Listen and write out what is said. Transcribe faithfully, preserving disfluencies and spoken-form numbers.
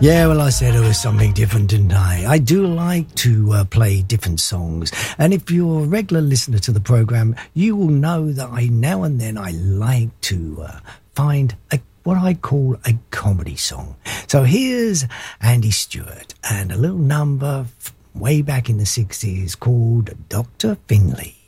Yeah, well, I said it was something different, didn't I? I do like to uh, play different songs. And if you're a regular listener to the program, you will know that I now and then I like to uh, find a, what I call a comedy song. So here's Andy Stewart and a little number way back in the sixties called Doctor Finlay.